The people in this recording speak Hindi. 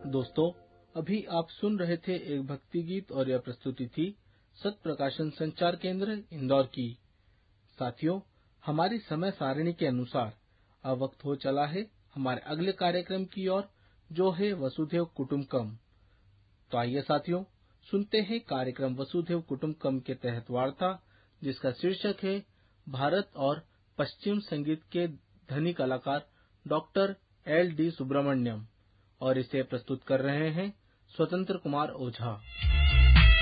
दोस्तों, अभी आप सुन रहे थे एक भक्ति गीत और यह प्रस्तुति थी सत प्रकाशन संचार केंद्र इंदौर की। साथियों, हमारी समय सारिणी के अनुसार अब वक्त हो चला है हमारे अगले कार्यक्रम की ओर, जो है वसुधैव कुटुंबकम। तो आइए साथियों, सुनते हैं कार्यक्रम वसुधैव कुटुंबकम के तहत वार्ता, जिसका शीर्षक है भारत और पश्चिम संगीत के धनी कलाकार डॉक्टर L.D. सुब्रमण्यम, और इसे प्रस्तुत कर रहे हैं स्वतंत्र कुमार ओझा।